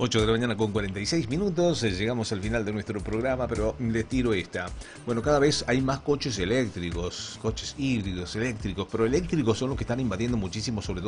8 de la mañana con 46 minutos, llegamos al final de nuestro programa, pero les tiro esta. Bueno, cada vez hay más coches eléctricos, coches híbridos, eléctricos, pero eléctricos son los que están invadiendo muchísimo, sobre todo